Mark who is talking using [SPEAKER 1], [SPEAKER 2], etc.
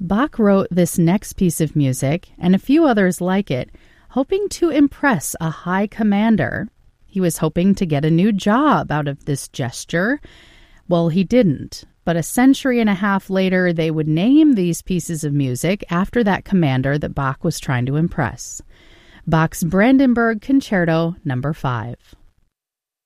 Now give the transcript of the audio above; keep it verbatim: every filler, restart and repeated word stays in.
[SPEAKER 1] Bach wrote this next piece of music, and a few others like it, hoping to impress a high commander. He was hoping to get a new job out of this gesture. Well, he didn't. But a century and a half later, they would name these pieces of music after that commander that Bach was trying to impress. Bach's Brandenburg Concerto Number five.